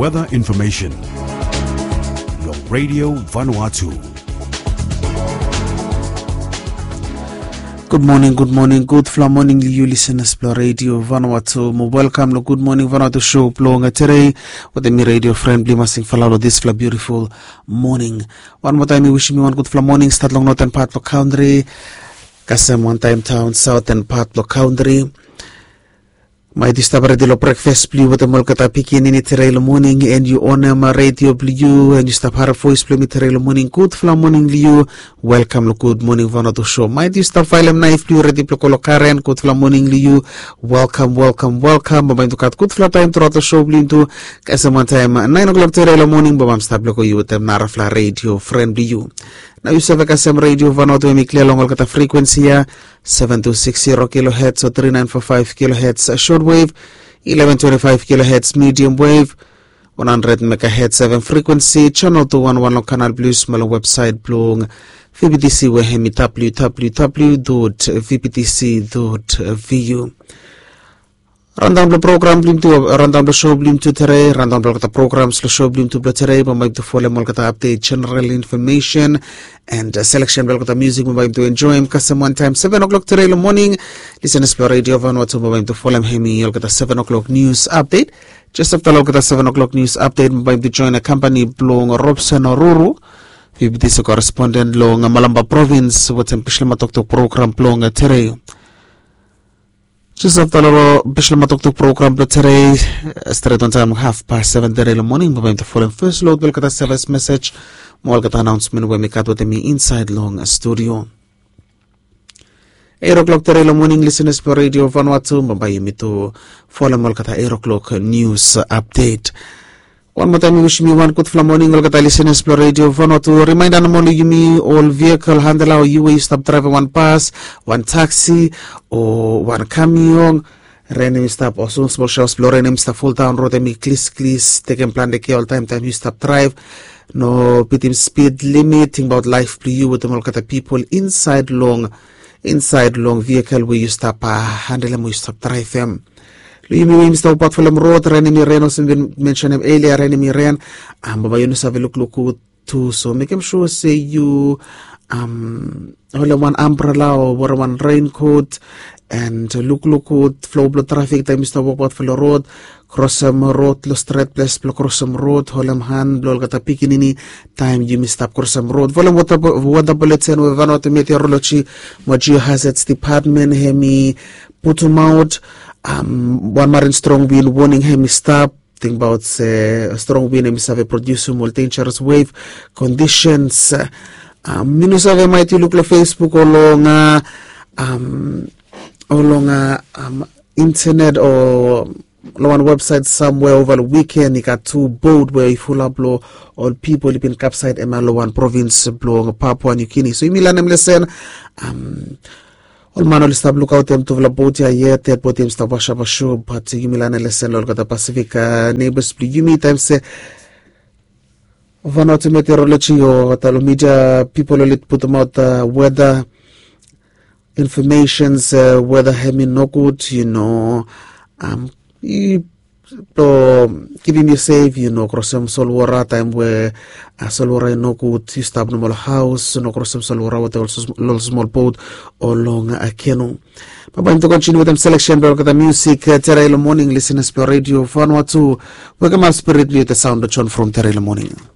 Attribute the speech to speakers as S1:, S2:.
S1: weather information. Your Radio Vanuatu.
S2: Good morning, good floor morning, you listeners, Plo Radio Vanuatu. Welcome to Good Morning Vanuatu show, Plonga today, with the radio friendly masing falalo this fla beautiful morning. One more time, we wish me one good floor morning, start long northern part of country, Kasem one time town, southern part of country. My distabare de lo breakfast blue with the Molkata Pikin in it morning, and you honor my radio blue, and you stop her voice blue mit morning, good fla morning liu. Welcome to Good Morning Vanuatu show. My distab file knife blue ready plokolo karen, good fla morning liu. Welcome. Babam to cut good fla time throughout the show blue to Kasaman time 9 o'clock terelo morning, Babam stab loko you with them narafla radio friend blue. Now you serve Kasem Radio Vanuatu mi clear long Molkata frequency 7260 kHz or 3945 kHz shortwave, 1125 kHz medium wave, 100 MHz 7 frequency, channel 211 long canal blues malong website blong VPTC wehemi www.vptc.vu. Random the program blim to random the show blim to today, random the programs the show blim to today, but to follow Molkata update general information and selection Molkata music we to enjoy him custom one time 7 o'clock today in the morning. Listen to Radio Vanuatu to follow him Molkata 7 o'clock news update. Just after Molkata 7 o'clock news update we to join a company blong Robson Oruru. VPTC correspondent long Malamba province with a Pishla Tok program blong today. Just after the Bishop Matok program today, straight on time 7:30 in the morning, we're going to follow first load, we'll get a service message, we'll get an announcement when we cut with me inside long studio. 8 o'clock today in the morning, listeners for Radio Vanuatu, mabayi me to follow we'll get a 8 o'clock news update. One more time, we wish me one good fla morning. We'll get a listeners for Radio Vanuatu. Reminder no you me all vehicle handler or you stop driver one pass, one taxi or one camion. Random stop or soon small shops, random stop full down road and me clis taking plan the key all time you stop drive. No pitting speed limit, think about life for you with the Molkata people inside long vehicle where you stop handle them, we stop drive them. Lumi Mr. Potfolum Road, Renemy Renos, and mentioned him earlier, Renemy Ren, Babayunus have a look too. So make him sure say you only one umbrella or one raincoat and look flow blood traffic time Mr. Potfolum Road, Crossum Road, Lostret Place, Crossum Road, Holem Han, Lolgata Pikinini, time you missed up Crossum Road. Volume water bulletin with Vanuatu Meteorology, Major Hazards Department, Hemi, Putum out. One marine strong wind warning him stop. Think about strong wind him have produce more dangerous wave conditions. Minus have mighty look la Facebook along internet or on website somewhere over the weekend. You got two boat where you full up blow all people live in Capside Emalo one province blow Papua New Guinea. So you mean listen all man all stop look out them to the boat yet that boat them stop wash up a show, but you milan lesson all got the Pacific neighbors you meet time say Vanuatu meteorology or media people will put them out weather informations weather having no good, keeping you safe, cross some solwara time where solwara no good, you stop normal house, no cross some solwara with also little small boat or long a canoe. But I'm to continue with them selection, but look at the music, Terrell morning, listeners for Radio Vanuatu. Welcome our spirit with the sound of John from Terrell morning.